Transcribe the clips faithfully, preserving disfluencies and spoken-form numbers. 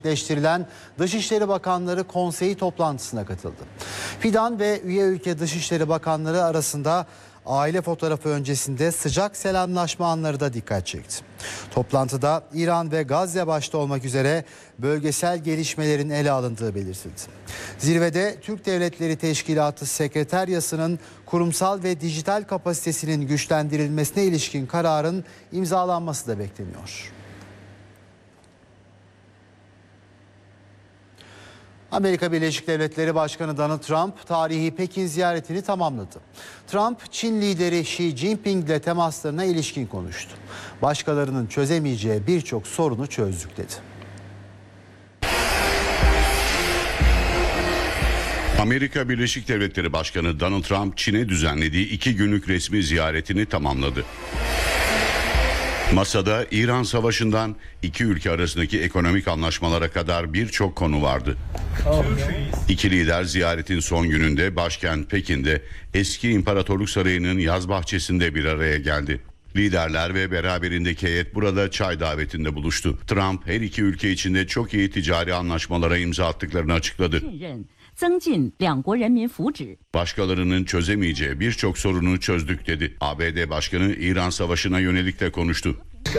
Leştirilen Dışişleri Bakanları Konseyi toplantısına katıldı. Fidan ve üye ülke Dışişleri Bakanları arasında aile fotoğrafı öncesinde sıcak selamlaşma anları da dikkat çekti. Toplantıda İran ve Gazze başta olmak üzere bölgesel gelişmelerin ele alındığı belirtildi. Zirvede Türk Devletleri Teşkilatı Sekreteryası'nın kurumsal ve dijital kapasitesinin güçlendirilmesine ilişkin kararın imzalanması da bekleniyor. Amerika Birleşik Devletleri Başkanı Donald Trump tarihi Pekin ziyaretini tamamladı. Trump, Çin lideri Xi Jinping ile temaslarına ilişkin konuştu. Başkalarının çözemeyeceği birçok sorunu çözdük dedi. Amerika Birleşik Devletleri Başkanı Donald Trump, Çin'e düzenlediği iki günlük resmi ziyaretini tamamladı. Masada İran Savaşı'ndan iki ülke arasındaki ekonomik anlaşmalara kadar birçok konu vardı. İki lider ziyaretin son gününde başkent Pekin'de eski İmparatorluk Sarayı'nın yaz bahçesinde bir araya geldi. Liderler ve beraberindeki heyet burada çay davetinde buluştu. Trump her iki ülke içinde çok iyi ticari anlaşmalara imza attıklarını açıkladı. Başkalarının çözemeyeceği birçok sorunu çözdük dedi. A B D Başkanı İran Savaşı'na yönelik de konuştu.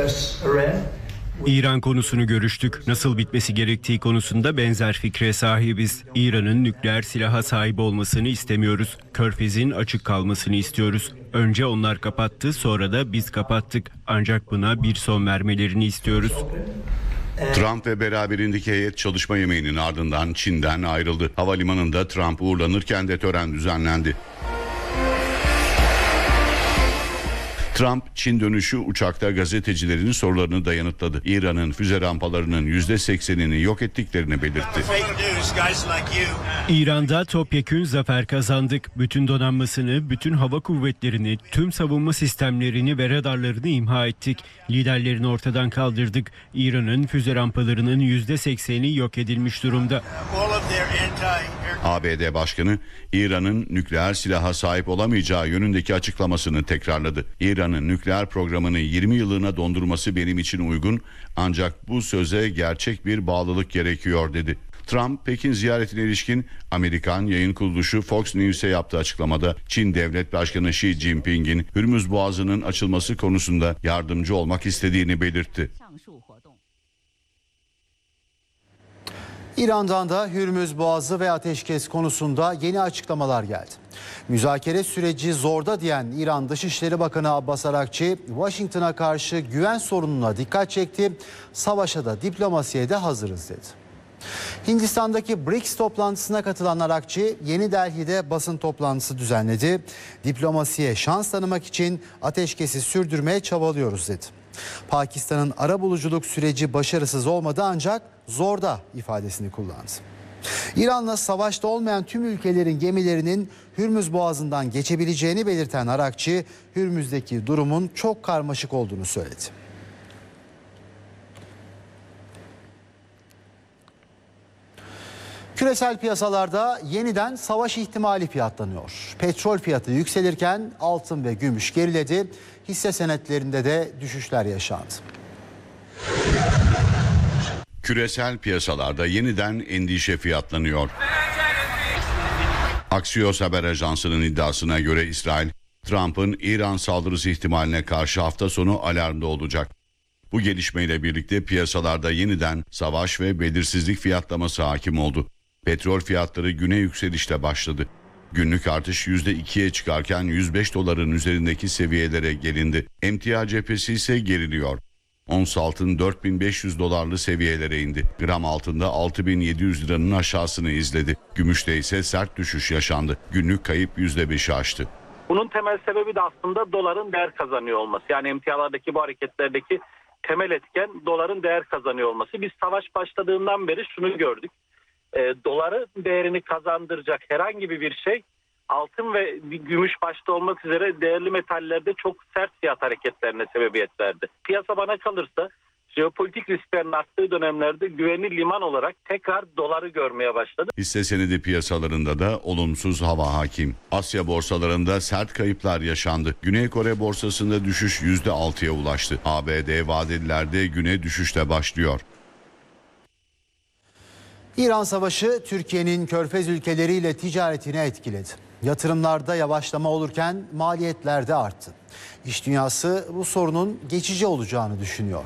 İran konusunu görüştük. Nasıl bitmesi gerektiği konusunda benzer fikre sahibiz. İran'ın nükleer silaha sahip olmasını istemiyoruz. Körfez'in açık kalmasını istiyoruz. Önce onlar kapattı, sonra da biz kapattık. Ancak buna bir son vermelerini istiyoruz. Trump ve beraberindeki heyet çalışma yemeğinin ardından Çin'den ayrıldı. Havalimanında Trump uğurlanırken de tören düzenlendi. Trump, Çin dönüşü uçakta gazetecilerin sorularını da yanıtladı. İran'ın füze rampalarının yüzde seksenini yok ettiklerini belirtti. İran'da topyekün zafer kazandık. Bütün donanmasını, bütün hava kuvvetlerini, tüm savunma sistemlerini ve radarlarını imha ettik. Liderlerini ortadan kaldırdık. İran'ın füze rampalarının yüzde sekseni yok edilmiş durumda. A B D Başkanı, İran'ın nükleer silaha sahip olamayacağı yönündeki açıklamasını tekrarladı. İran'ın nükleer programını yirmi yılına dondurması benim için uygun, ancak bu söze gerçek bir bağlılık gerekiyor dedi. Trump, Pekin ziyaretine ilişkin Amerikan yayın kuruluşu Fox News'e yaptığı açıklamada Çin Devlet Başkanı Xi Jinping'in Hürmüz Boğazı'nın açılması konusunda yardımcı olmak istediğini belirtti. İran'dan da Hürmüz Boğazı ve ateşkes konusunda yeni açıklamalar geldi. Müzakere süreci zorda diyen İran Dışişleri Bakanı Abbas Arakçi, Washington'a karşı güven sorununa dikkat çekti. Savaşa da diplomasiye de hazırız dedi. Hindistan'daki B R I C S toplantısına katılan Arakçi, Yeni Delhi'de basın toplantısı düzenledi. Diplomasiye şans tanımak için ateşkesi sürdürmeye çabalıyoruz dedi. Pakistan'ın arabuluculuk süreci başarısız olmadı ancak zorda ifadesini kullandı. İran'la savaşta olmayan tüm ülkelerin gemilerinin Hürmüz Boğazı'ndan geçebileceğini belirten Arakçi, Hürmüz'deki durumun çok karmaşık olduğunu söyledi. Küresel piyasalarda yeniden savaş ihtimali fiyatlanıyor. Petrol fiyatı yükselirken altın ve gümüş geriledi. Hisse senetlerinde de düşüşler yaşandı. Küresel piyasalarda yeniden endişe fiyatlanıyor. Axios Haber Ajansı'nın iddiasına göre İsrail, Trump'ın İran saldırısı ihtimaline karşı hafta sonu alarmda olacak. Bu gelişmeyle birlikte piyasalarda yeniden savaş ve belirsizlik fiyatlaması hakim oldu. Petrol fiyatları güne yükselişle başladı. Günlük artış yüzde ikiye çıkarken yüz beş doların üzerindeki seviyelere gelindi. Emtia cephesi ise geriliyor. Ons altın dört bin beş yüz dolarlı seviyelere indi. Gram altında altı bin yedi yüz liranın aşağısını izledi. Gümüşte ise sert düşüş yaşandı. Günlük kayıp yüzde beşi aştı. Bunun temel sebebi de aslında doların değer kazanıyor olması. Yani emtialardaki bu hareketlerdeki temel etken doların değer kazanıyor olması. Biz savaş başladığından beri şunu gördük. E, doların değerini kazandıracak herhangi bir şey altın ve gümüş başta olmak üzere değerli metallerde çok sert fiyat hareketlerine sebebiyet verdi. Piyasa bana kalırsa jeopolitik risklerin arttığı dönemlerde güvenli liman olarak tekrar doları görmeye başladı. Hisse senedi piyasalarında da olumsuz hava hakim. Asya borsalarında sert kayıplar yaşandı. Güney Kore borsasında düşüş yüzde altıya ulaştı. A B D vadelilerde güne düşüşle başlıyor. İran Savaşı Türkiye'nin Körfez ülkeleriyle ticaretini etkiledi. Yatırımlarda yavaşlama olurken maliyetler de arttı. İş dünyası bu sorunun geçici olacağını düşünüyor.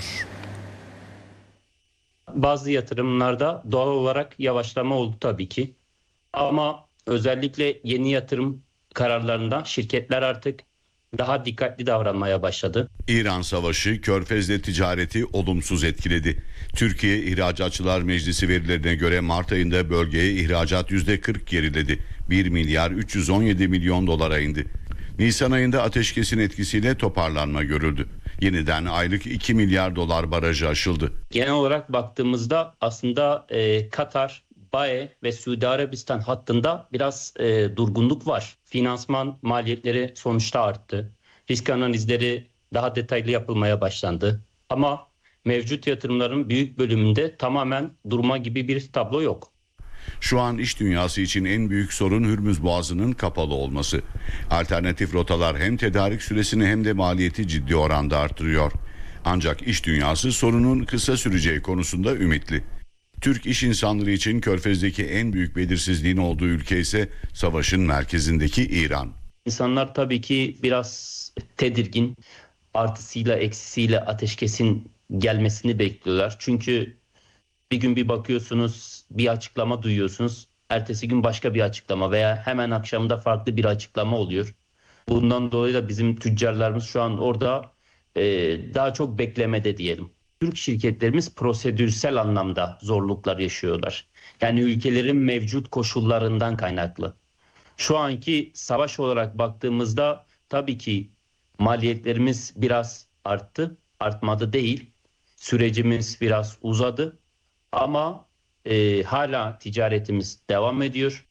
Bazı yatırımlarda doğal olarak yavaşlama oldu tabii ki. Ama özellikle yeni yatırım kararlarında şirketler artık daha dikkatli davranmaya başladı. İran Savaşı Körfez'de ticareti olumsuz etkiledi. Türkiye İhracatçılar Meclisi verilerine göre Mart ayında bölgeye ihracat yüzde kırk geriledi. bir milyar üç yüz on yedi milyon dolara indi. Nisan ayında ateşkesin etkisiyle toparlanma görüldü. Yeniden aylık iki milyar dolar barajı aşıldı. Genel olarak baktığımızda aslında e, Katar, B A E ve Suudi Arabistan hattında biraz e, durgunluk var. Finansman maliyetleri sonuçta arttı. Risk analizleri daha detaylı yapılmaya başlandı. Ama mevcut yatırımların büyük bölümünde tamamen durma gibi bir tablo yok. Şu an iş dünyası için en büyük sorun Hürmüz Boğazı'nın kapalı olması. Alternatif rotalar hem tedarik süresini hem de maliyeti ciddi oranda artırıyor. Ancak iş dünyası sorunun kısa süreceği konusunda ümitli. Türk iş insanları için Körfez'deki en büyük belirsizliğin olduğu ülke ise savaşın merkezindeki İran. İnsanlar tabii ki biraz tedirgin, artısıyla eksisiyle ateşkesin gelmesini bekliyorlar. Çünkü bir gün bir bakıyorsunuz, bir açıklama duyuyorsunuz. Ertesi gün başka bir açıklama veya hemen akşamda farklı bir açıklama oluyor. Bundan dolayı da bizim tüccarlarımız şu an orada e, daha çok beklemede diyelim. Türk şirketlerimiz prosedürsel anlamda zorluklar yaşıyorlar. Yani ülkelerin mevcut koşullarından kaynaklı. Şu anki savaş olarak baktığımızda tabii ki maliyetlerimiz biraz arttı, artmadı değil. Sürecimiz biraz uzadı ama e, hala ticaretimiz devam ediyor.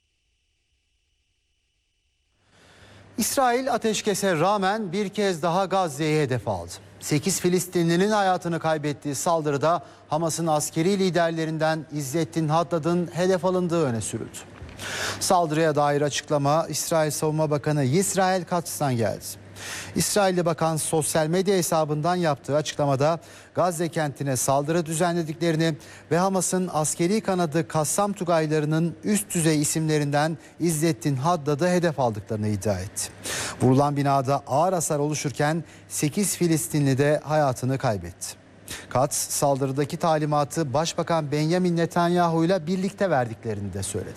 İsrail ateşkese rağmen bir kez daha Gazze'yi hedef aldı. sekiz Filistinlinin hayatını kaybettiği saldırıda Hamas'ın askeri liderlerinden İzzettin Haddad'ın hedef alındığı öne sürüldü. Saldırıya dair açıklama İsrail Savunma Bakanı Yisrael Katz'tan geldi. İsrailli bakan sosyal medya hesabından yaptığı açıklamada Gazze kentine saldırı düzenlediklerini ve Hamas'ın askeri kanadı Kassam Tugaylarının üst düzey isimlerinden İzzettin Haddad'ı hedef aldıklarını iddia etti. Vurulan binada ağır hasar oluşurken sekiz Filistinli de hayatını kaybetti. Katz saldırıdaki talimatı Başbakan Benjamin Netanyahu ile birlikte verdiklerini de söyledi.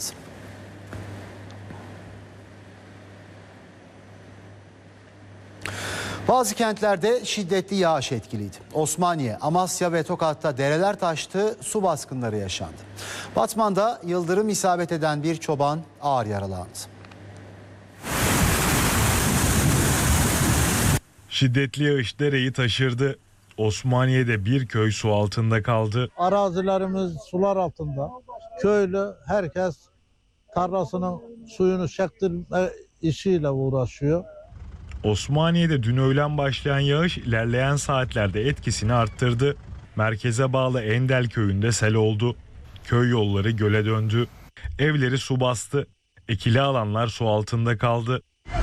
Bazı kentlerde şiddetli yağış etkiliydi. Osmaniye, Amasya ve Tokat'ta dereler taştı, su baskınları yaşandı. Batman'da yıldırım isabet eden bir çoban ağır yaralandı. Şiddetli yağış dereyi taşırdı. Osmaniye'de bir köy su altında kaldı. Arazilerimiz sular altında. Köylü herkes tarlasının suyunu çektirme işiyle uğraşıyor. Osmaniye'de dün öğlen başlayan yağış ilerleyen saatlerde etkisini arttırdı. Merkeze bağlı Endel köyünde sel oldu. Köy yolları göle döndü. Evleri su bastı. Ekili alanlar su altında kaldı.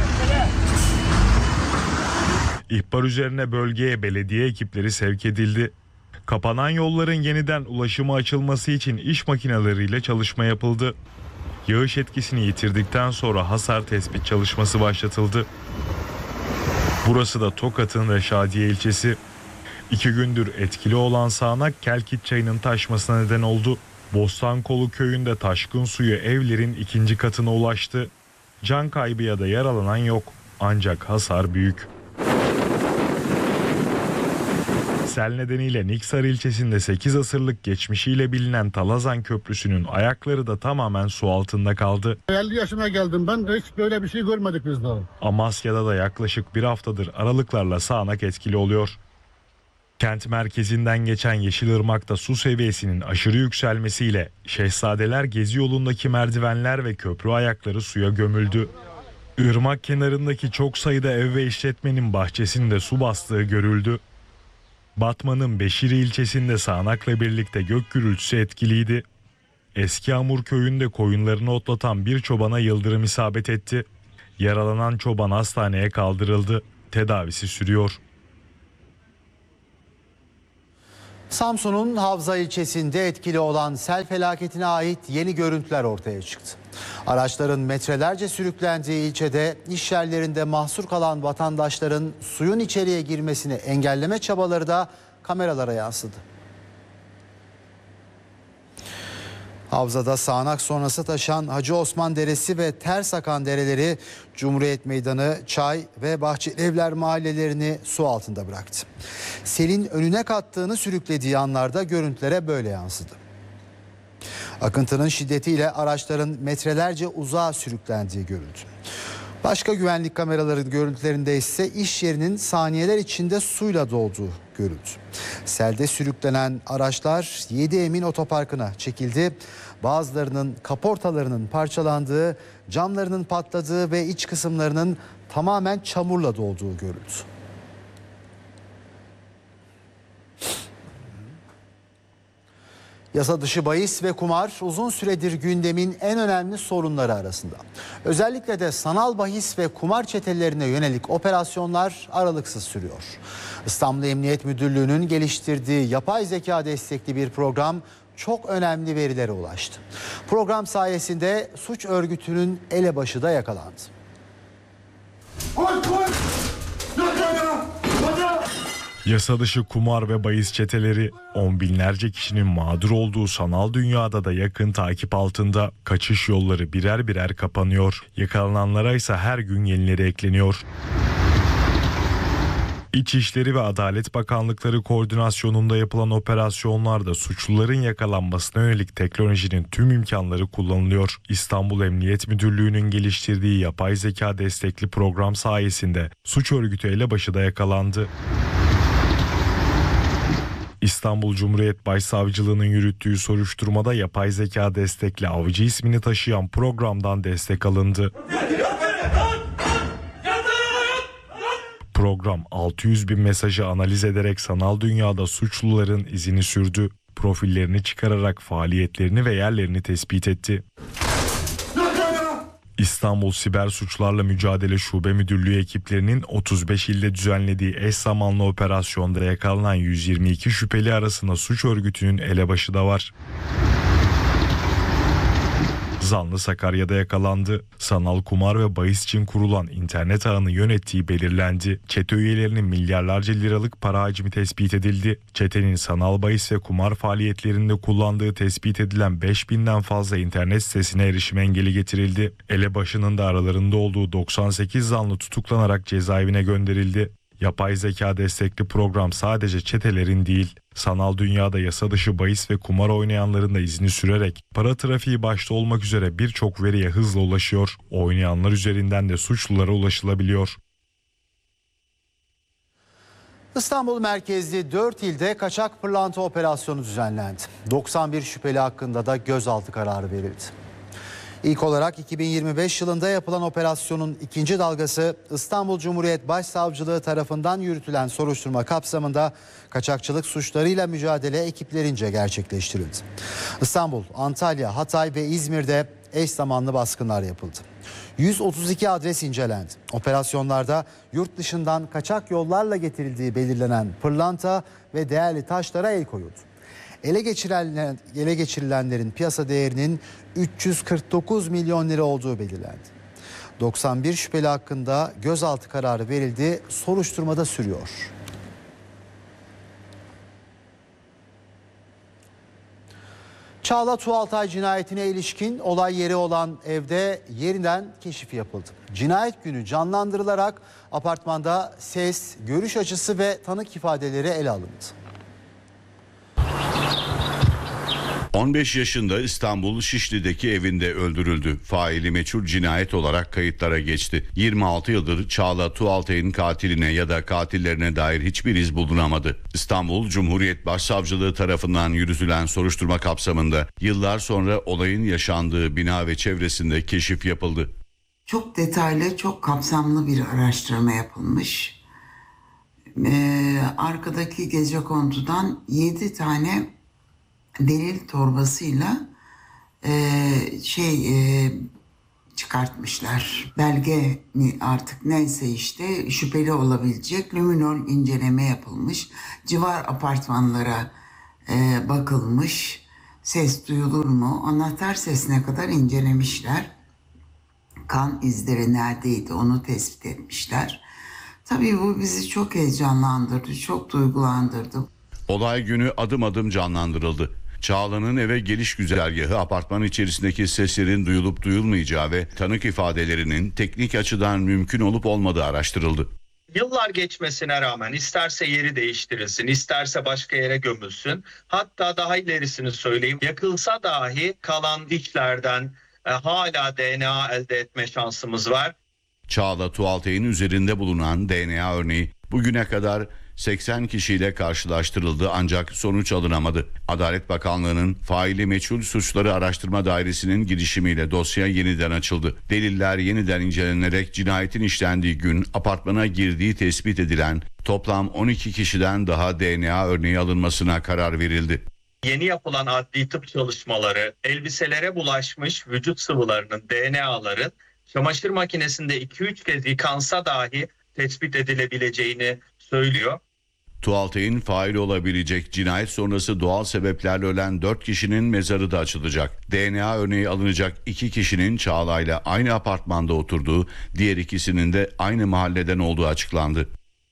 İhbar üzerine bölgeye belediye ekipleri sevk edildi. Kapanan yolların yeniden ulaşıma açılması için iş makineleriyle çalışma yapıldı. Yağış etkisini yitirdikten sonra hasar tespit çalışması başlatıldı. Burası da Tokat'ın Reşadiye ilçesi. İki gündür etkili olan sağanak Kelkit çayının taşmasına neden oldu. Bostankolu köyünde taşkın suyu evlerin ikinci katına ulaştı. Can kaybı ya da yaralanan yok. Ancak hasar büyük. Sel nedeniyle Niksar ilçesinde sekiz asırlık geçmişiyle bilinen Talazan Köprüsü'nün ayakları da tamamen su altında kaldı. elli yaşına geldim ben, hiç böyle bir şey görmedik biz daha. Amasya'da da yaklaşık bir haftadır aralıklarla sağanak etkili oluyor. Kent merkezinden geçen Yeşilırmak'ta su seviyesinin aşırı yükselmesiyle Şehzadeler Gezi yolundaki merdivenler ve köprü ayakları suya gömüldü. Irmak kenarındaki çok sayıda ev ve işletmenin bahçesinde su bastığı görüldü. Batman'ın Beşiri ilçesinde sağanakla birlikte gök gürültüsü etkiliydi. Eskiamur köyünde koyunlarını otlatan bir çobana yıldırım isabet etti. Yaralanan çoban hastaneye kaldırıldı. Tedavisi sürüyor. Samsun'un Havza ilçesinde etkili olan sel felaketine ait yeni görüntüler ortaya çıktı. Araçların metrelerce sürüklendiği ilçede iş yerlerinde mahsur kalan vatandaşların suyun içeriye girmesini engelleme çabaları da kameralara yansıdı. Havzada sağanak sonrası taşan Hacı Osman Deresi ve Tersakan dereleri Cumhuriyet Meydanı, Çay ve Bahçelievler mahallelerini su altında bıraktı. Selin önüne kattığını sürüklediği anlarda görüntülere böyle yansıdı. Akıntının şiddetiyle araçların metrelerce uzağa sürüklendiği görüldü. Başka güvenlik kameraları görüntülerinde ise iş yerinin saniyeler içinde suyla dolduğu görüldü. Selde sürüklenen araçlar Yedi Emin Otoparkı'na çekildi. Bazılarının kaportalarının parçalandığı, camlarının patladığı ve iç kısımlarının tamamen çamurla dolduğu görüldü. Yasa dışı bahis ve kumar uzun süredir gündemin en önemli sorunları arasında. Özellikle de sanal bahis ve kumar çetelerine yönelik operasyonlar aralıksız sürüyor. İstanbul Emniyet Müdürlüğü'nün geliştirdiği yapay zeka destekli bir program çok önemli verilere ulaştı. Program sayesinde suç örgütünün elebaşı da yakalandı. Yasa dışı kumar ve bahis çeteleri on binlerce kişinin mağdur olduğu sanal dünyada da yakın takip altında. Kaçış yolları birer birer kapanıyor. Yakalananlara ise her gün yenileri ekleniyor. İçişleri ve Adalet Bakanlıkları koordinasyonunda yapılan operasyonlarda suçluların yakalanmasına yönelik teknolojinin tüm imkanları kullanılıyor. İstanbul Emniyet Müdürlüğü'nün geliştirdiği yapay zeka destekli program sayesinde suç örgütü elebaşı da yakalandı. İstanbul Cumhuriyet Başsavcılığı'nın yürüttüğü soruşturmada yapay zeka destekli Avcı ismini taşıyan programdan destek alındı. Program altı yüz bin mesajı analiz ederek sanal dünyada suçluların izini sürdü. Profillerini çıkararak faaliyetlerini ve yerlerini tespit etti. İstanbul Siber Suçlarla Mücadele Şube Müdürlüğü ekiplerinin otuz beş ilde düzenlediği eş zamanlı operasyonda yakalanan yüz yirmi iki şüpheli arasında suç örgütünün elebaşı da var. Zanlı Sakarya'da yakalandı. Sanal kumar ve bahis için kurulan internet ağını yönettiği belirlendi. Çete üyelerinin milyarlarca liralık para hacmi tespit edildi. Çetenin sanal bahis ve kumar faaliyetlerinde kullandığı tespit edilen beş binden fazla internet sitesine erişim engeli getirildi. Elebaşının da aralarında olduğu doksan sekiz zanlı tutuklanarak cezaevine gönderildi. Yapay zeka destekli program sadece çetelerin değil, sanal dünyada yasa dışı bahis ve kumar oynayanların da izini sürerek para trafiği başta olmak üzere birçok veriye hızla ulaşıyor. Oynayanlar üzerinden de suçlulara ulaşılabiliyor. İstanbul merkezli dört ilde kaçak pırlanta operasyonu düzenlendi. doksan bir şüpheli hakkında da gözaltı kararı verildi. İlk olarak iki bin yirmi beş yılında yapılan operasyonun ikinci dalgası İstanbul Cumhuriyet Başsavcılığı tarafından yürütülen soruşturma kapsamında kaçakçılık suçlarıyla mücadele ekiplerince gerçekleştirildi. İstanbul, Antalya, Hatay ve İzmir'de eş zamanlı baskınlar yapıldı. yüz otuz iki adres incelendi. Operasyonlarda yurt dışından kaçak yollarla getirildiği belirlenen pırlanta ve değerli taşlara el koyuldu. Ele geçirilen, ele geçirilenlerin piyasa değerinin üç yüz kırk dokuz milyon lira olduğu belirlendi. doksan bir şüpheli hakkında gözaltı kararı verildi, soruşturmada sürüyor. Çağla Tuğaltay cinayetine ilişkin olay yeri olan evde yeniden keşif yapıldı. Cinayet günü canlandırılarak apartmanda ses, görüş açısı ve tanık ifadeleri ele alındı. on beş yaşında İstanbul Şişli'deki evinde öldürüldü. Faili meçhul cinayet olarak kayıtlara geçti. yirmi altı yıldır Çağla Tuğaltay'ın katiline ya da katillerine dair hiçbir iz bulunamadı. İstanbul Cumhuriyet Başsavcılığı tarafından yürütülen soruşturma kapsamında yıllar sonra olayın yaşandığı bina ve çevresinde keşif yapıldı. Çok detaylı, çok kapsamlı bir araştırma yapılmış. Ee, arkadaki gecekondudan yedi tane delil torbasıyla e, şey e, çıkartmışlar. Belge mi artık neyse işte şüpheli olabilecek luminol inceleme yapılmış. Civar apartmanlara e, bakılmış. Ses duyulur mu? Anahtar sesine kadar incelemişler. Kan izleri neredeydi onu tespit etmişler. Tabii bu bizi çok heyecanlandırdı, çok duygulandırdı. Olay günü adım adım canlandırıldı. Çağla'nın eve geliş güzergahı, apartman içerisindeki seslerin duyulup duyulmayacağı ve tanık ifadelerinin teknik açıdan mümkün olup olmadığı araştırıldı. Yıllar geçmesine rağmen isterse yeri değiştirilsin, isterse başka yere gömülsün. Hatta daha ilerisini söyleyeyim, yakılsa dahi kalan dişlerden e, hala D N A elde etme şansımız var. Çağla Tuğaltay'ın üzerinde bulunan D N A örneği bugüne kadar seksen kişiyle karşılaştırıldı ancak sonuç alınamadı. Adalet Bakanlığı'nın faili meçhul suçları araştırma dairesinin girişimiyle dosya yeniden açıldı. Deliller yeniden incelenerek cinayetin işlendiği gün apartmana girdiği tespit edilen toplam on iki kişiden daha D N A örneği alınmasına karar verildi. Yeni yapılan adli tıp çalışmaları elbiselere bulaşmış vücut sıvılarının D N A'ların çamaşır makinesinde iki üç kez yıkansa dahi tespit edilebileceğini söylüyor. Tuğaltay'ın fail olabilecek cinayet sonrası doğal sebeplerle ölen dört kişinin mezarı da açılacak. D N A örneği alınacak iki kişinin Çağla'yla aynı apartmanda oturduğu, diğer ikisinin de aynı mahalleden olduğu açıklandı.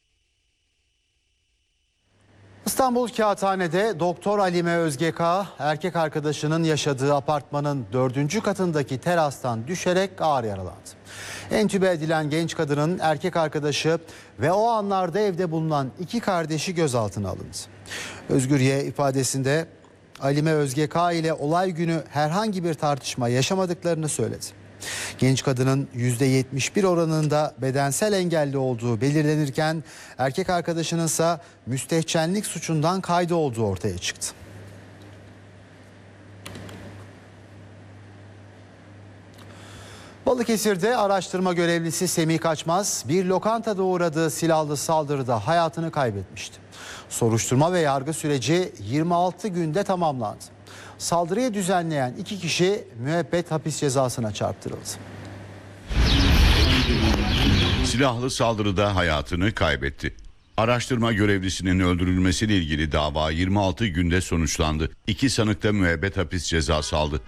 İstanbul Kağıthane'de Doktor Alime Özgeka erkek arkadaşının yaşadığı apartmanın dördüncü katındaki terastan düşerek ağır yaralandı. Entübe edilen genç kadının erkek arkadaşı ve o anlarda evde bulunan iki kardeşi gözaltına alındı. Özgürye ifadesinde Alime Özgeka ile olay günü herhangi bir tartışma yaşamadıklarını söyledi. Genç kadının yüzde yetmiş bir oranında bedensel engelli olduğu belirlenirken erkek arkadaşının ise müstehcenlik suçundan kaydı olduğu ortaya çıktı. Balıkesir'de araştırma görevlisi Semih Kaçmaz bir lokantada uğradığı silahlı saldırıda hayatını kaybetmişti. Soruşturma ve yargı süreci yirmi altı günde tamamlandı. Saldırıyı düzenleyen iki kişi müebbet hapis cezasına çarptırıldı. Silahlı saldırıda hayatını kaybetti. Araştırma görevlisinin öldürülmesiyle ilgili dava yirmi altı günde sonuçlandı. İki sanık da müebbet hapis cezası aldı.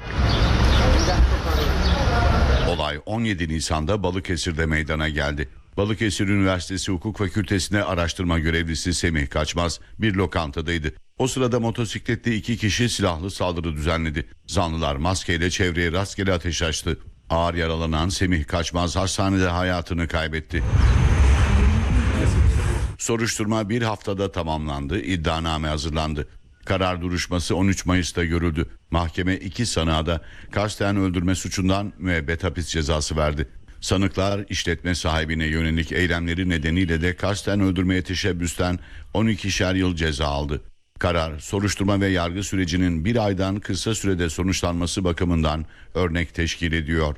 Olay on yedi Nisan'da Balıkesir'de meydana geldi. Balıkesir Üniversitesi Hukuk Fakültesi'ne araştırma görevlisi Semih Kaçmaz bir lokantadaydı. O sırada motosikletli iki kişi silahlı saldırı düzenledi. Zanlılar maskeyle çevreye rastgele ateş açtı. Ağır yaralanan Semih Kaçmaz hastanede hayatını kaybetti. Soruşturma bir haftada tamamlandı, iddianame hazırlandı. Karar duruşması on üç Mayıs'ta görüldü. Mahkeme iki sanığa da kasten öldürme suçundan müebbet hapis cezası verdi. Sanıklar işletme sahibine yönelik eylemleri nedeniyle de kasten öldürmeye teşebbüsten on ikişer yıl ceza aldı. Karar, soruşturma ve yargı sürecinin bir aydan kısa sürede sonuçlanması bakımından örnek teşkil ediyor.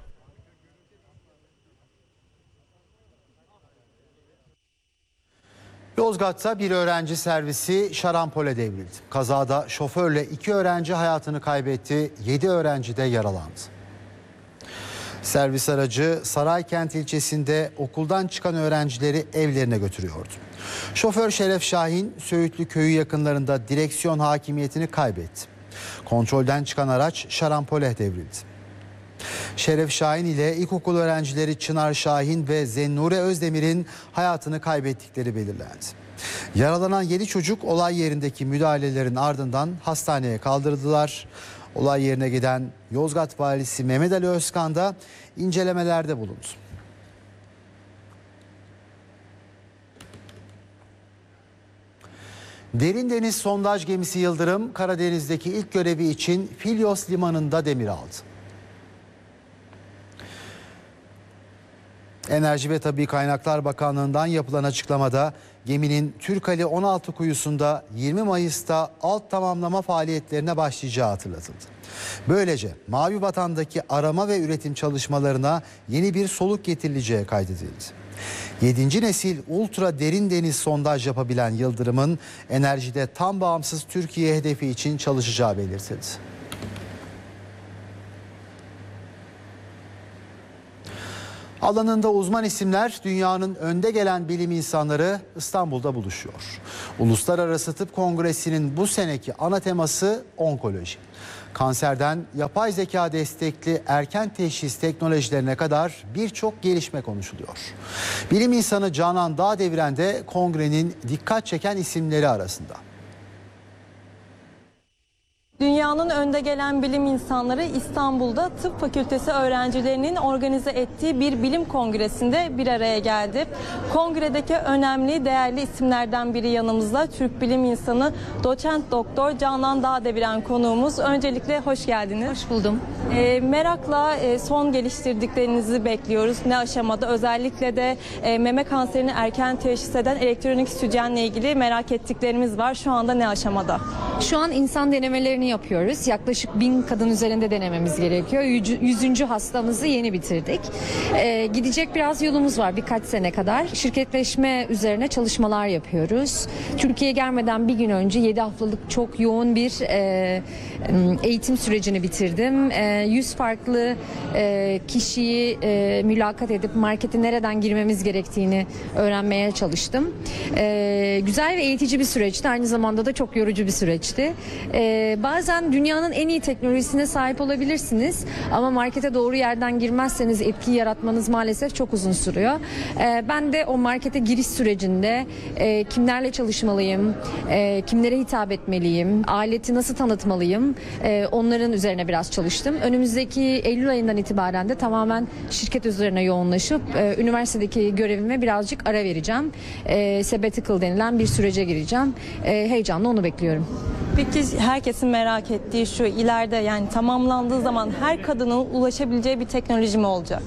Yozgat'ta bir öğrenci servisi şarampole devrildi. Kazada şoförle iki öğrenci hayatını kaybetti, yedi öğrenci de yaralandı. Servis aracı Saraykent ilçesinde okuldan çıkan öğrencileri evlerine götürüyordu. Şoför Şeref Şahin, Söğütlü köyü yakınlarında direksiyon hakimiyetini kaybetti. Kontrolden çıkan araç şarampole devrildi. Şeref Şahin ile ilkokul öğrencileri Çınar Şahin ve Zennure Özdemir'in hayatını kaybettikleri belirlendi. Yaralanan yedi çocuk olay yerindeki müdahalelerin ardından hastaneye kaldırıldılar. Olay yerine giden Yozgat Valisi Mehmet Ali Özkan da incelemelerde bulundu. Derin deniz sondaj gemisi Yıldırım, Karadeniz'deki ilk görevi için Filyos Limanı'nda demir aldı. Enerji ve Tabii Kaynaklar Bakanlığı'ndan yapılan açıklamada geminin Türkali on altı kuyusunda yirmi Mayıs'ta alt tamamlama faaliyetlerine başlayacağı hatırlatıldı. Böylece Mavi Vatan'daki arama ve üretim çalışmalarına yeni bir soluk getirileceği kaydedildi. yedinci nesil ultra derin deniz sondaj yapabilen Yıldırım'ın enerjide tam bağımsız Türkiye hedefi için çalışacağı belirtildi. Alanında uzman isimler, dünyanın önde gelen bilim insanları İstanbul'da buluşuyor. Uluslararası Tıp Kongresi'nin bu seneki ana teması onkoloji. Kanserden yapay zeka destekli erken teşhis teknolojilerine kadar birçok gelişme konuşuluyor. Bilim insanı Canan Dağdeviren de kongrenin dikkat çeken isimleri arasında. Dünyanın önde gelen bilim insanları İstanbul'da Tıp Fakültesi öğrencilerinin organize ettiği bir bilim kongresinde bir araya geldi. Kongredeki önemli, değerli isimlerden biri yanımızda. Türk bilim insanı doçent doktor Canan Dağdeviren konuğumuz. Öncelikle hoş geldiniz. Hoş buldum. E, merakla e, son geliştirdiklerinizi bekliyoruz. Ne aşamada? Özellikle de e, meme kanserini erken teşhis eden elektronik sütyenle ilgili merak ettiklerimiz var. Şu anda ne aşamada? Şu an insan denemelerini yapıyoruz. Yaklaşık bin kadın üzerinde denememiz gerekiyor. Yüzüncü hastamızı yeni bitirdik. Ee, gidecek biraz yolumuz var birkaç sene kadar. Şirketleşme üzerine çalışmalar yapıyoruz. Türkiye'ye gelmeden bir gün önce yedi haftalık çok yoğun bir e, eğitim sürecini bitirdim. E, yüz farklı e, kişiyi e, mülakat edip markete nereden girmemiz gerektiğini öğrenmeye çalıştım. E, güzel ve eğitici bir süreçti. Aynı zamanda da çok yorucu bir süreçti. E, bazen dünyanın en iyi teknolojisine sahip olabilirsiniz ama markete doğru yerden girmezseniz etki yaratmanız maalesef çok uzun sürüyor. E, ben de o markete giriş sürecinde e, kimlerle çalışmalıyım, e, kimlere hitap etmeliyim, aleti nasıl tanıtmalıyım, e, onların üzerine biraz çalıştım. Önümüzdeki Eylül ayından itibaren de tamamen şirket üzerine yoğunlaşıp e, üniversitedeki görevime birazcık ara vereceğim. E, sabbatical denilen bir sürece gireceğim. E, heyecanla onu bekliyorum. Peki herkesin merak ettiği şu, ileride yani tamamlandığı zaman her kadının ulaşabileceği bir teknoloji mi olacak?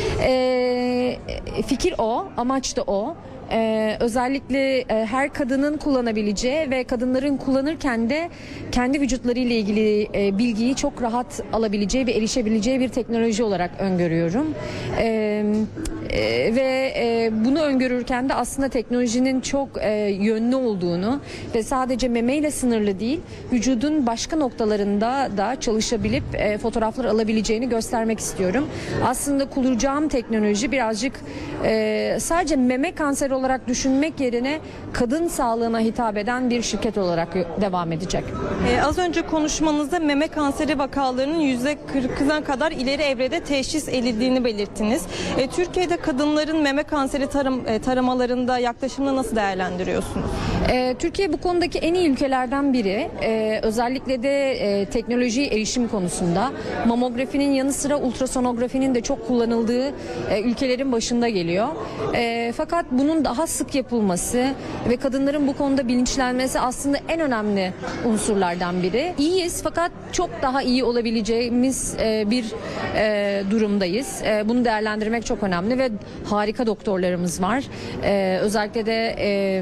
E, fikir o, amaç da o. Ee, özellikle e, her kadının kullanabileceği ve kadınların kullanırken de kendi vücutlarıyla ilgili e, bilgiyi çok rahat alabileceği ve erişebileceği bir teknoloji olarak öngörüyorum. Ee, e, ve e, bunu öngörürken de aslında teknolojinin çok e, yönlü olduğunu ve sadece memeyle sınırlı değil, vücudun başka noktalarında da çalışabilip e, fotoğraflar alabileceğini göstermek istiyorum. Aslında kullanacağım teknoloji birazcık e, sadece meme kanseri olarak düşünmek yerine kadın sağlığına hitap eden bir şirket olarak devam edecek. Ee, az önce konuşmanızda meme kanseri vakalarının yüzde kırkına kadar ileri evrede teşhis edildiğini belirttiniz. Ee, Türkiye'de kadınların meme kanseri tarım, e, taramalarında yaklaşımını nasıl değerlendiriyorsunuz? Ee, Türkiye bu konudaki en iyi ülkelerden biri. Ee, özellikle de e, teknolojiye erişim konusunda mamografinin yanı sıra ultrasonografinin de çok kullanıldığı e, ülkelerin başında geliyor. E, fakat bunun daha sık yapılması ve kadınların bu konuda bilinçlenmesi aslında en önemli unsurlardan biri. İyiyiz fakat çok daha iyi olabileceğimiz e, bir e, durumdayız. E, bunu değerlendirmek çok önemli ve harika doktorlarımız var. E, özellikle de e,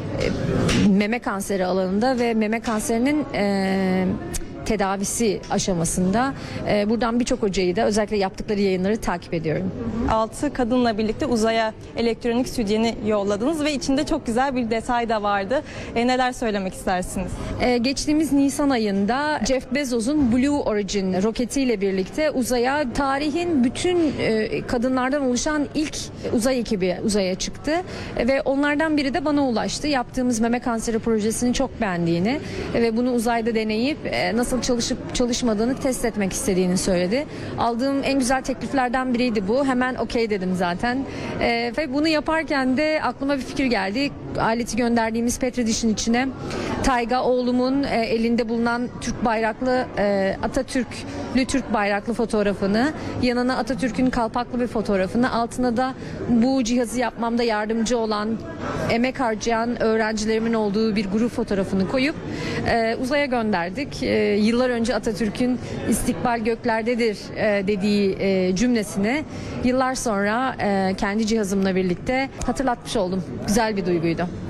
meme kanseri alanında ve meme kanserinin e, tedavisi aşamasında e, buradan birçok hocayı da özellikle yaptıkları yayınları takip ediyorum. Altı kadınla birlikte uzaya elektronik sütyeni yolladınız ve içinde çok güzel bir detay da vardı. E, neler söylemek istersiniz? E, geçtiğimiz Nisan ayında Jeff Bezos'un Blue Origin roketiyle birlikte uzaya tarihin bütün e, kadınlardan oluşan ilk uzay ekibi uzaya çıktı e, ve onlardan biri de bana ulaştı. Yaptığımız meme kanseri projesini çok beğendiğini e, ve bunu uzayda deneyip e, nasıl çalışıp çalışmadığını test etmek istediğini söyledi. Aldığım en güzel tekliflerden biriydi bu. Hemen okey dedim zaten. E, ve bunu yaparken de aklıma bir fikir geldi. Aleti gönderdiğimiz Petri dişin içine Tayga oğlumun e, elinde bulunan Türk bayraklı e, Atatürklü Türk bayraklı fotoğrafını, yanına Atatürk'ün kalpaklı bir fotoğrafını, altına da bu cihazı yapmamda yardımcı olan, emek harcayan öğrencilerimin olduğu bir grup fotoğrafını koyup e, uzaya gönderdik. E, yıllar önce Atatürk'ün istikbal göklerdedir e, dediği e, cümlesini yıllar sonra e, kendi cihazımla birlikte hatırlatmış oldum. Güzel bir duyguydu.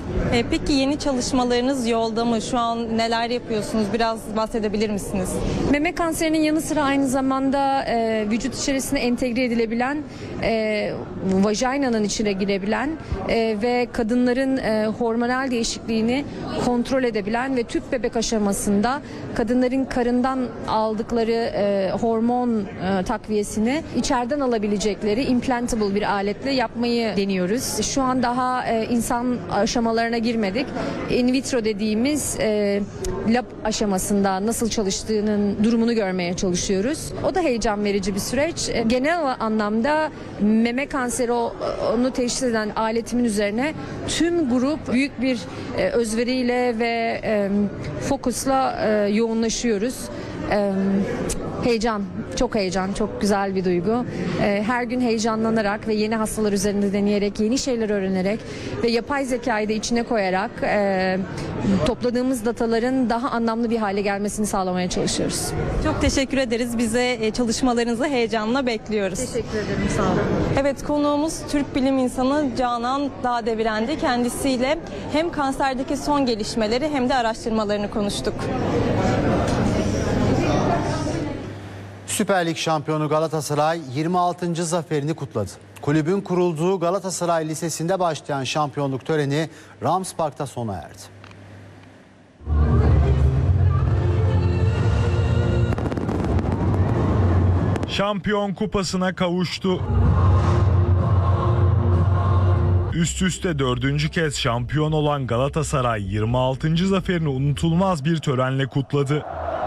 E, peki yeni çalışmalarınız yolda mı? Şu an neler yapıyorsunuz? Biraz bahsedebilir misiniz? Meme kanserinin yanı sıra aynı zamanda e, vücut içerisine entegre edilebilen, e, vajinanın içine girebilen e, ve kadınların e, hormonal değişikliğini kontrol edebilen ve tüp bebek aşamasında kadınların karından aldıkları e, hormon e, takviyesini içeriden alabilecekleri implantable bir aletle yapmayı deniyoruz. Şu an daha e, insan aşamalarına girmedik. In vitro dediğimiz e, lab aşamasında nasıl çalıştığının durumunu görmeye çalışıyoruz. O da heyecan verici bir süreç. E, genel anlamda meme kanseri o- onu teşhis eden aletimin üzerine tüm grup büyük bir e, özveriyle ve e, fokusla e, yoğunlaşıyoruz. E, heyecan, çok heyecan, çok güzel bir duygu. E, her gün heyecanlanarak ve yeni hastalar üzerinde deneyerek, yeni şeyler öğrenerek ve yapay zekayı da içine koyarak e, topladığımız dataların daha anlamlı bir hale gelmesini sağlamaya çalışıyoruz. Çok teşekkür ederiz. Bize e, çalışmalarınızı heyecanla bekliyoruz. Teşekkür ederim, sağ olun. Evet, konuğumuz Türk bilim insanı Canan Dağdeviren'di. Kendisiyle hem kanserdeki son gelişmeleri hem de araştırmalarını konuştuk. Süper Lig şampiyonu Galatasaray yirmi altıncı zaferini kutladı. Kulübün kurulduğu Galatasaray Lisesi'nde başlayan şampiyonluk töreni Rams Park'ta sona erdi. Şampiyon kupasına kavuştu. Üst üste dördüncü kez şampiyon olan Galatasaray yirmi altıncı zaferini unutulmaz bir törenle kutladı.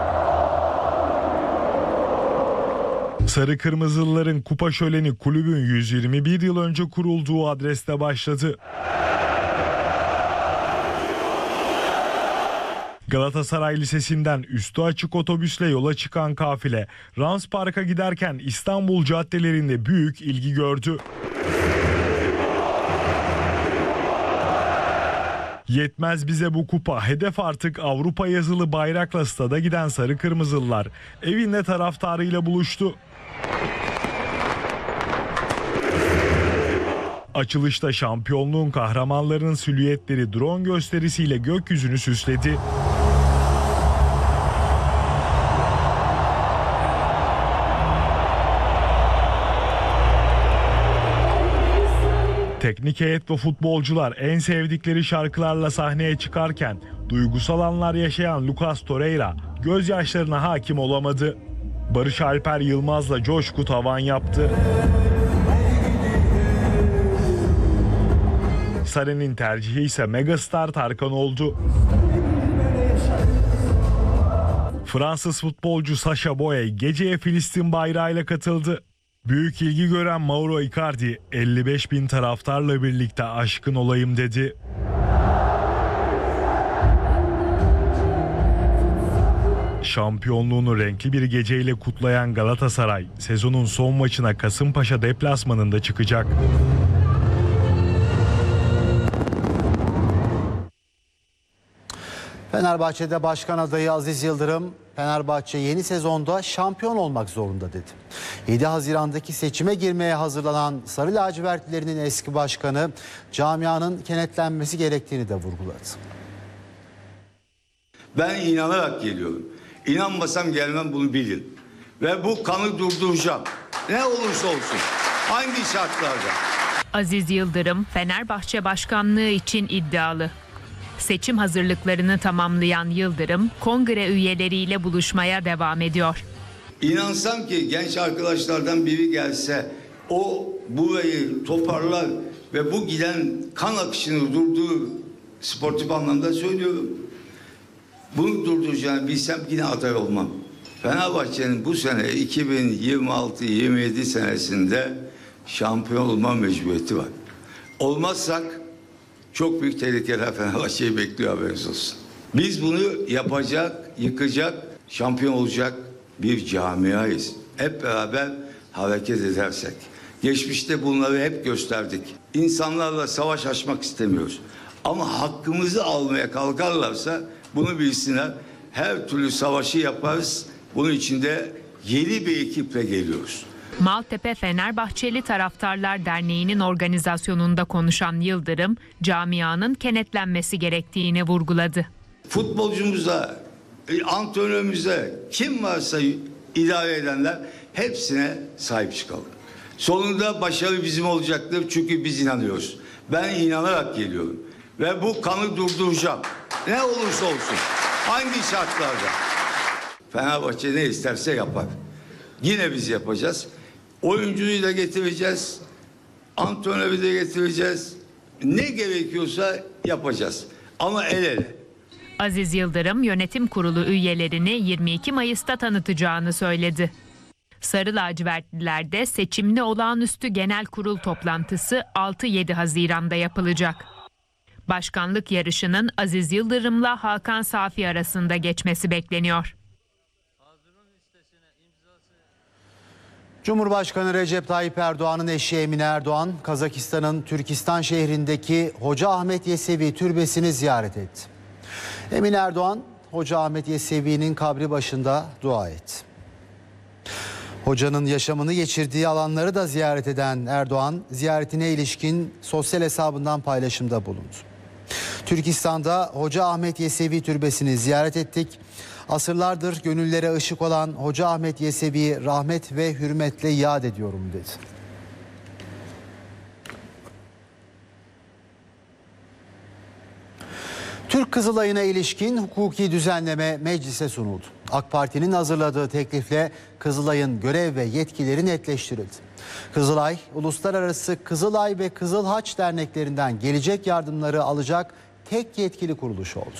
Sarı Kırmızılıların kupa şöleni kulübün yüz yirmi bir yıl önce kurulduğu adreste başladı. Galatasaray Lisesi'nden üstü açık otobüsle yola çıkan kafile Rams Park'a giderken İstanbul caddelerinde büyük ilgi gördü. Yetmez bize bu kupa, hedef artık Avrupa yazılı bayrakla stada giden Sarı Kırmızılılar evinde taraftarıyla buluştu. Açılışta şampiyonluğun kahramanlarının silüetleri drone gösterisiyle gökyüzünü süsledi. Teknik heyet ve futbolcular en sevdikleri şarkılarla sahneye çıkarken duygusal anlar yaşayan Lucas Torreira gözyaşlarına hakim olamadı. Barış Alper Yılmaz'la coşku tavan yaptı. Sarı'nın tercihi ise megastar Tarkan oldu. Fransız futbolcu Sacha Boey geceye Filistin bayrağıyla katıldı. Büyük ilgi gören Mauro Icardi elli beş bin taraftarla birlikte aşkın olayım dedi. Şampiyonluğunu renkli bir geceyle kutlayan Galatasaray sezonun son maçına Kasımpaşa deplasmanında çıkacak. Fenerbahçe'de başkan adayı Aziz Yıldırım, Fenerbahçe yeni sezonda şampiyon olmak zorunda dedi. yedi Haziran'daki seçime girmeye hazırlanan Sarı Lacivertlilerin eski başkanı camianın kenetlenmesi gerektiğini de vurguladı. Ben inanarak geliyorum. İnanmasam gelmem, bunu bilin. Ve bu kanı durduracağım. Ne olursa olsun. Hangi şartlarda? Aziz Yıldırım Fenerbahçe başkanlığı için iddialı. Seçim hazırlıklarını tamamlayan Yıldırım, kongre üyeleriyle buluşmaya devam ediyor. İnansam ki genç arkadaşlardan biri gelse, o burayı toparlar ve bu giden kan akışını durdurur. Sportif anlamda söylüyorum. Bunu durduracağını bilsem yine aday olmam. Fenerbahçe'nin bu sene iki bin yirmi altı yirmi yedi senesinde şampiyon olma mecburiyeti var. Olmazsak çok büyük tehlikeler Fenerbahçe'yi bekliyor, haberiniz olsun. Biz bunu yapacak, yıkacak, şampiyon olacak bir camiayız. Hep beraber hareket edersek. Geçmişte bunları hep gösterdik. İnsanlarla savaş açmak istemiyoruz. Ama hakkımızı almaya kalkarlarsa bunu bilsinler. Her türlü savaşı yaparız. Bunun için de yeni bir ekiple geliyoruz. Maltepe Fenerbahçeli Taraftarlar Derneği'nin organizasyonunda konuşan Yıldırım, camianın kenetlenmesi gerektiğini vurguladı. Futbolcumuza, antrenörümüze, kim varsa idare edenler hepsine sahip çıkalım. Sonunda başarı bizim olacaktır çünkü biz inanıyoruz. Ben inanarak geliyorum ve bu kanı durduracağım. Ne olursa olsun, hangi şartlarda. Fenerbahçe ne isterse yapar. Yine biz yapacağız. Oyuncuyu da getireceğiz. Antrenörü de getireceğiz. Ne gerekiyorsa yapacağız. Ama el ele. Aziz Yıldırım yönetim kurulu üyelerini yirmi iki Mayıs'ta tanıtacağını söyledi. Sarı lacivertlilerde seçimli olağanüstü genel kurul toplantısı altı yedi Haziran'da yapılacak. Başkanlık yarışının Aziz Yıldırım'la Hakan Safi arasında geçmesi bekleniyor. Cumhurbaşkanı Recep Tayyip Erdoğan'ın eşi Emine Erdoğan, Kazakistan'ın Türkistan şehrindeki Hoca Ahmet Yesevi türbesini ziyaret etti. Emine Erdoğan, Hoca Ahmet Yesevi'nin kabri başında dua etti. Hocanın yaşamını geçirdiği alanları da ziyaret eden Erdoğan, ziyaretine ilişkin sosyal hesabından paylaşımda bulundu. Türkistan'da Hoca Ahmet Yesevi türbesini ziyaret ettik. Asırlardır gönüllere ışık olan Hoca Ahmet Yesevi'yi rahmet ve hürmetle yad ediyorum dedi. Türk Kızılayı'na ilişkin hukuki düzenleme meclise sunuldu. AK Parti'nin hazırladığı teklifle Kızılay'ın görev ve yetkileri netleştirildi. Kızılay, uluslararası Kızılay ve Kızıl Haç derneklerinden gelecek yardımları alacak tek yetkili kuruluş oldu.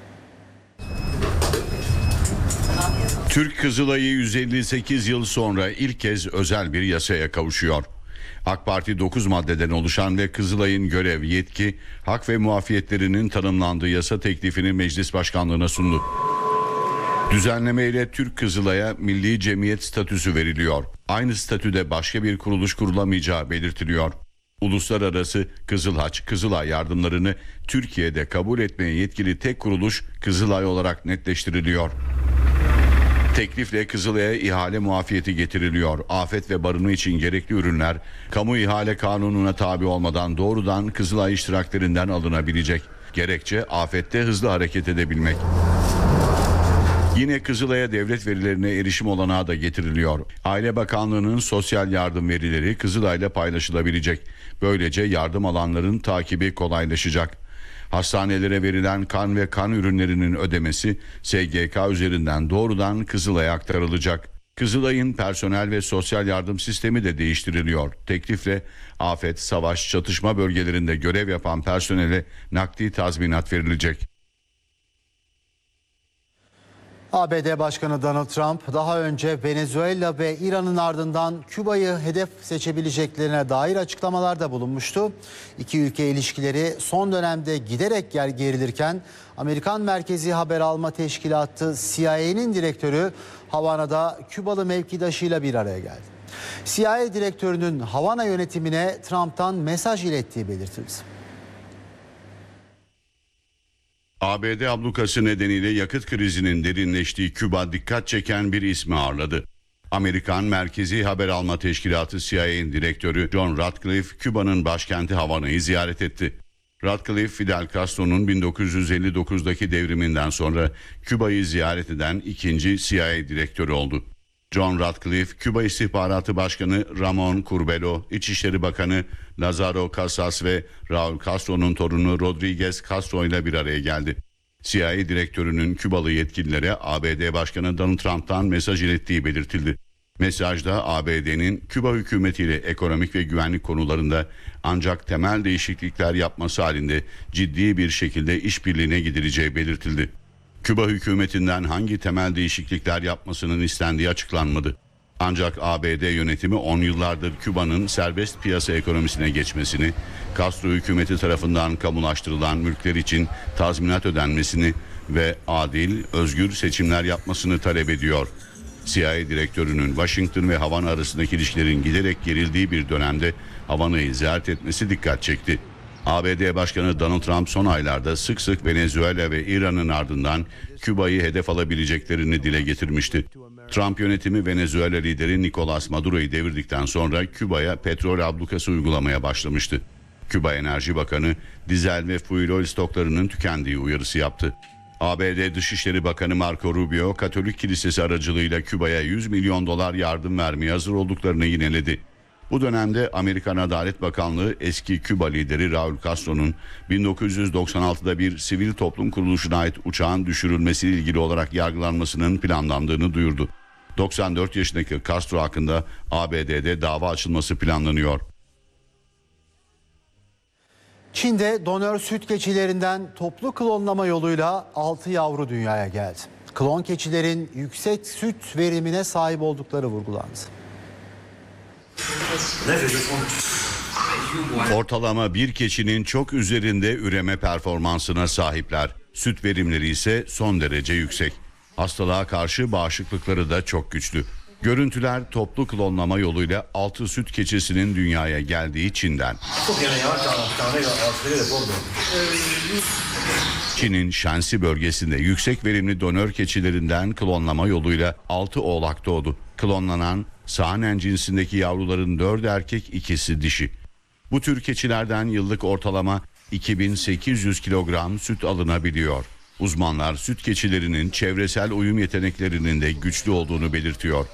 Türk Kızılayı yüz elli sekiz yıl sonra ilk kez özel bir yasaya kavuşuyor. AK Parti dokuz maddeden oluşan ve Kızılay'ın görev, yetki, hak ve muafiyetlerinin tanımlandığı yasa teklifini meclis başkanlığına sundu. Düzenleme ile Türk Kızılay'a milli cemiyet statüsü veriliyor. Aynı statüde başka bir kuruluş kurulamayacağı belirtiliyor. Uluslararası Kızıl Haç, Kızılay yardımlarını Türkiye'de kabul etmeye yetkili tek kuruluş Kızılay olarak netleştiriliyor. Teklifle Kızılay'a ihale muafiyeti getiriliyor. Afet ve barınma için gerekli ürünler kamu ihale kanununa tabi olmadan doğrudan Kızılay iştiraklerinden alınabilecek. Gerekçe afette hızlı hareket edebilmek. Yine Kızılay'a devlet verilerine erişim olanağı da getiriliyor. Aile Bakanlığı'nın sosyal yardım verileri Kızılay'la paylaşılabilecek. Böylece yardım alanların takibi kolaylaşacak. Hastanelere verilen kan ve kan ürünlerinin ödemesi S G K üzerinden doğrudan Kızılay'a aktarılacak. Kızılay'ın personel ve sosyal yardım sistemi de değiştiriliyor. Teklifle afet, savaş, çatışma bölgelerinde görev yapan personele nakdi tazminat verilecek. A B D Başkanı Donald Trump daha önce Venezuela ve İran'ın ardından Küba'yı hedef seçebileceklerine dair açıklamalarda bulunmuştu. İki ülke ilişkileri son dönemde giderek gerilirken Amerikan Merkezi Haber Alma Teşkilatı C I A'nin direktörü Havana'da Kübalı mevkidaşıyla bir araya geldi. C I A direktörünün Havana yönetimine Trump'tan mesaj ilettiği belirtildi. A B D ablukası nedeniyle yakıt krizinin derinleştiği Küba dikkat çeken bir ismi ağırladı. Amerikan Merkezi Haber Alma Teşkilatı C I A'nin direktörü John Ratcliffe, Küba'nın başkenti Havana'yı ziyaret etti. Ratcliffe, Fidel Castro'nun bin dokuz yüz elli dokuzdaki devriminden sonra Küba'yı ziyaret eden ikinci C I A direktörü oldu. John Ratcliffe, Küba İstihbaratı Başkanı Ramon Curbelo, İçişleri Bakanı Lázaro Casas ve Raul Castro'nun torunu Rodriguez Castro ile bir araya geldi. C I A direktörünün Kübalı yetkililere A B D Başkanı Donald Trump'tan mesaj ilettiği belirtildi. Mesajda A B D'nin Küba hükümetiyle ekonomik ve güvenlik konularında ancak temel değişiklikler yapması halinde ciddi bir şekilde işbirliğine gidileceği belirtildi. Küba hükümetinden hangi temel değişiklikler yapmasının istendiği açıklanmadı. Ancak A B D yönetimi on yıllardır Küba'nın serbest piyasa ekonomisine geçmesini, Castro hükümeti tarafından kamulaştırılan mülkler için tazminat ödenmesini ve adil, özgür seçimler yapmasını talep ediyor. C I A direktörünün Washington ve Havana arasındaki ilişkilerin giderek gerildiği bir dönemde Havana'yı ziyaret etmesi dikkat çekti. A B D Başkanı Donald Trump son aylarda sık sık Venezuela ve İran'ın ardından Küba'yı hedef alabileceklerini dile getirmişti. Trump yönetimi Venezuela lideri Nicolas Maduro'yu devirdikten sonra Küba'ya petrol ablukası uygulamaya başlamıştı. Küba Enerji Bakanı dizel ve fuel oil stoklarının tükendiği uyarısı yaptı. A B D Dışişleri Bakanı Marco Rubio, Katolik Kilisesi aracılığıyla Küba'ya yüz milyon dolar yardım vermeye hazır olduklarını yineledi. Bu dönemde Amerikan Adalet Bakanlığı eski Küba lideri Raul Castro'nun bin dokuz yüz doksan altıda bir sivil toplum kuruluşuna ait uçağın düşürülmesiyle ilgili olarak yargılanmasının planlandığını duyurdu. doksan dört yaşındaki Castro hakkında A B D'de dava açılması planlanıyor. Çin'de donör süt keçilerinden toplu klonlama yoluyla altı yavru dünyaya geldi. Klon keçilerin yüksek süt verimine sahip oldukları vurgulandı. Ortalama bir keçinin çok üzerinde üreme performansına sahipler. Süt verimleri ise son derece yüksek. Hastalığa karşı bağışıklıkları da çok güçlü. Görüntüler toplu klonlama yoluyla altı süt keçisinin dünyaya geldiği Çin'den. Çin'in Shanxi bölgesinde yüksek verimli donör keçilerinden klonlama yoluyla altı oğlak doğdu. Klonlanan Saanen cinsindeki yavruların dördü erkek, ikisi dişi. Bu tür keçilerden yıllık ortalama iki bin sekiz yüz kilogram süt alınabiliyor. Uzmanlar süt keçilerinin çevresel uyum yeteneklerinin de güçlü olduğunu belirtiyor.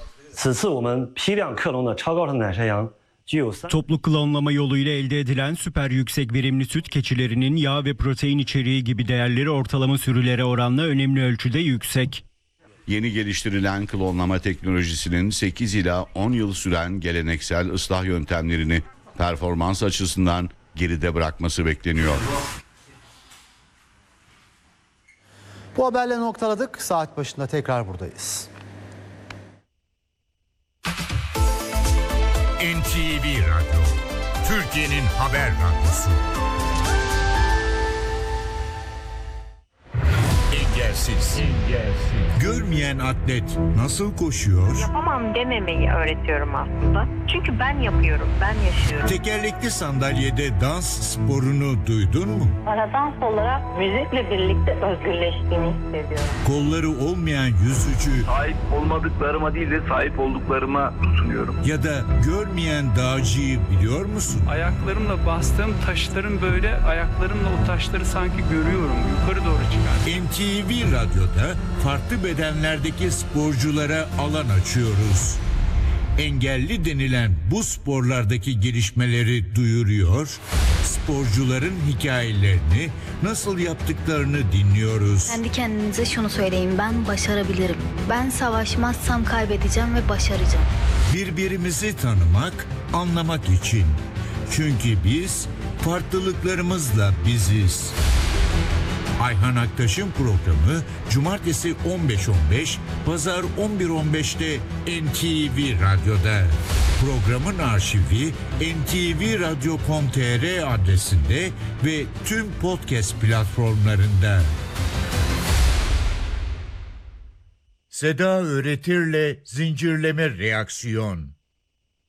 Toplu klonlama yoluyla elde edilen süper yüksek verimli süt keçilerinin yağ ve protein içeriği gibi değerleri ortalama sürülere oranla önemli ölçüde yüksek. Yeni geliştirilen klonlama teknolojisinin sekiz ila on yıl süren geleneksel ıslah yöntemlerini performans açısından geride bırakması bekleniyor. Bu haberle noktaladık. Saat başında tekrar buradayız. N T V Radyo, Türkiye'nin haber radyosu. Engelsiz. Engelsiz. Görmeyen atlet nasıl koşuyor? Yapamam dememeyi öğretiyorum aslında. Çünkü ben yapıyorum, ben yaşıyorum. Tekerlekli sandalyede dans sporunu duydun mu? Paradans olarak müzikle birlikte özgürleştiğimi hissediyorum. Kolları olmayan yüzücü. Sahip olmadıklarıma değil de sahip olduklarıma tutunuyorum. Ya da görmeyen dağcıyı biliyor musun? Ayaklarımla bastığım taşların böyle ayaklarımla o taşları sanki görüyorum. Yukarı doğru çıkar. N T V Radyo'da farklı bedenlerdeki sporculara alan açıyoruz. Engelli denilen bu sporlardaki gelişmeleri duyuruyor, sporcuların hikayelerini, nasıl yaptıklarını dinliyoruz. Kendi kendinize şunu söyleyin: ben başarabilirim. Ben savaşmazsam kaybedeceğim ve başaracağım. Birbirimizi tanımak, anlamak için. Çünkü biz farklılıklarımızla biziz. Ayhan Aktaş'ın programı Cumartesi on beş on beş, Pazar on bir on beşte N T V Radyo'da. Programın arşivi en te ve radyo nokta com nokta tr adresinde ve tüm podcast platformlarında. Seda Öğretir'le Zincirleme Reaksiyon.